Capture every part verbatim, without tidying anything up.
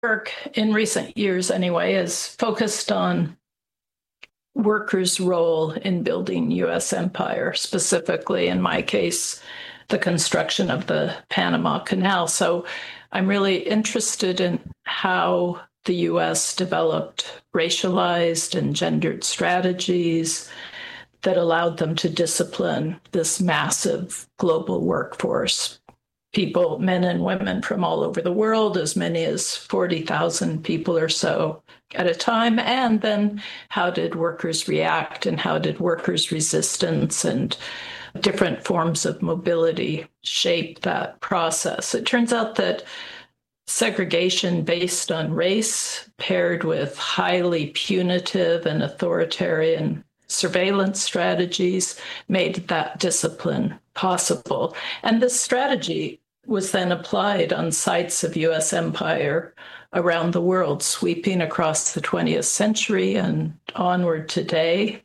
Work in recent years, anyway, is focused on workers' role in building U S empire, specifically, in my case, the construction of the Panama Canal. So I'm really interested in how the U S developed racialized and gendered strategies that allowed them to discipline this massive global workforce. People, men and women from all over the world, as many as forty thousand people or so at a time. And then how did workers react, and how did workers' resistance and different forms of mobility shape that process? It turns out that segregation based on race, paired with highly punitive and authoritarian surveillance strategies, made that discipline possible. And this strategy was then applied on sites of U S empire around the world, sweeping across the twentieth century and onward today.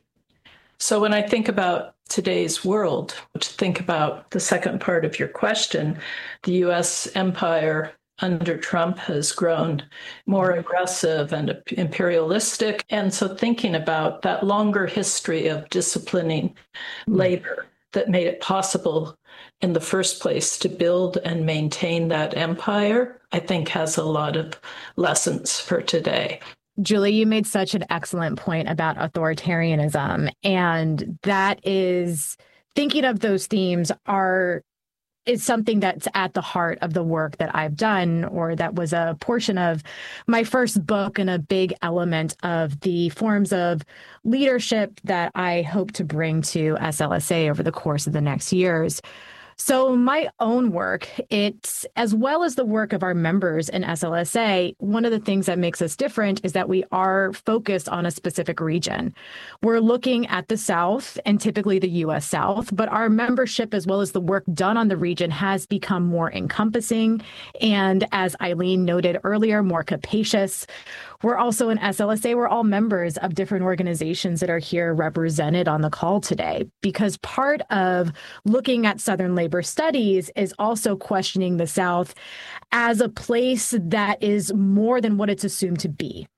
So when I think about today's world, to think about the second part of your question, the U S empire under Trump has grown more aggressive and imperialistic. And so thinking about that longer history of disciplining labor that made it possible in the first place to build and maintain that empire, I think has a lot of lessons for today. Julie, you made such an excellent point about authoritarianism. And that is, thinking of those themes are is something that's at the heart of the work that I've done, or that was a portion of my first book and a big element of the forms of leadership that I hope to bring to S L S A over the course of the next years. So my own work, it's as well as the work of our members in S L S A, one of the things that makes us different is that we are focused on a specific region. We're looking at the South and typically the U S South, but our membership as well as the work done on the region has become more encompassing and, as Eileen noted earlier, more capacious. We're also in S L S A, we're all members of different organizations that are here represented on the call today, because part of looking at Southern labor studies is also questioning the South as a place that is more than what it's assumed to be.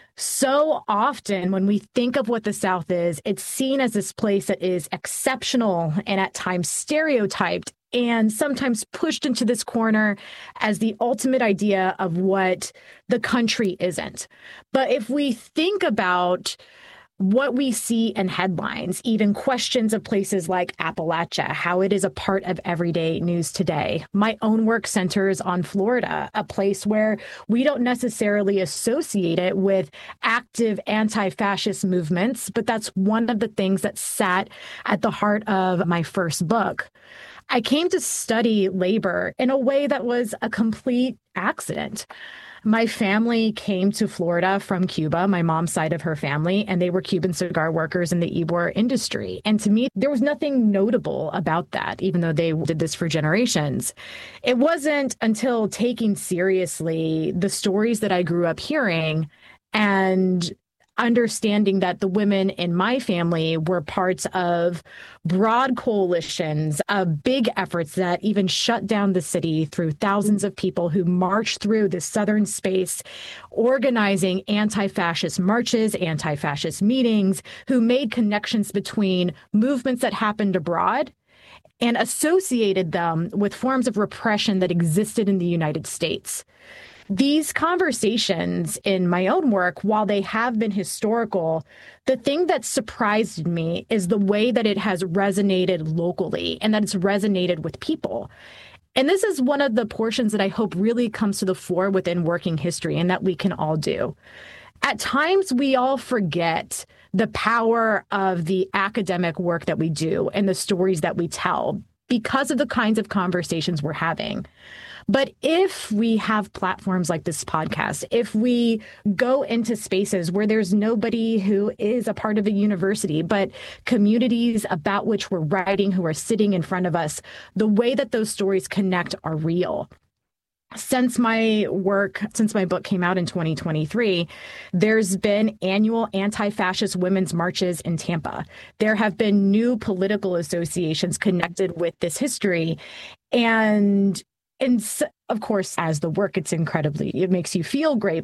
So often when we think of what the South is, it's seen as this place that is exceptional and at times stereotyped and sometimes pushed into this corner as the ultimate idea of what the country isn't. But if we think about what we see in headlines, even questions of places like Appalachia, how it is a part of everyday news today. My own work centers on Florida, a place where we don't necessarily associate it with active anti-fascist movements, but that's one of the things that sat at the heart of my first book. I came to study labor in a way that was a complete accident. My family came to Florida from Cuba, my mom's side of her family, and they were Cuban cigar workers in the Ybor industry. And to me, there was nothing notable about that, even though they did this for generations. It wasn't until taking seriously the stories that I grew up hearing and understanding that the women in my family were parts of broad coalitions of big efforts that even shut down the city through thousands of people who marched through this southern space, organizing anti-fascist marches, anti-fascist meetings, who made connections between movements that happened abroad and associated them with forms of repression that existed in the United States. These conversations in my own work, while they have been historical, the thing that surprised me is the way that it has resonated locally and that it's resonated with people. And this is one of the portions that I hope really comes to the fore within working history and that we can all do. At times, we all forget the power of the academic work that we do and the stories that we tell because of the kinds of conversations we're having. But if we have platforms like this podcast, if we go into spaces where there's nobody who is a part of a university, but communities about which we're writing, who are sitting in front of us, the way that those stories connect are real. Since my work, since my book came out in twenty twenty-three, there's been annual anti-fascist women's marches in Tampa. There have been new political associations connected with this history. And and of course, as the work, it's incredibly, it makes you feel great.